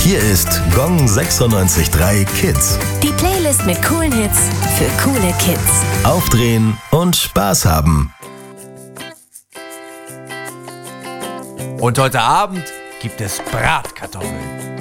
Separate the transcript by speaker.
Speaker 1: Hier ist Gong 96.3 Kids.
Speaker 2: Die Playlist mit coolen Hits für coole Kids.
Speaker 1: Aufdrehen und Spaß haben.
Speaker 3: Und heute Abend gibt es Bratkartoffeln.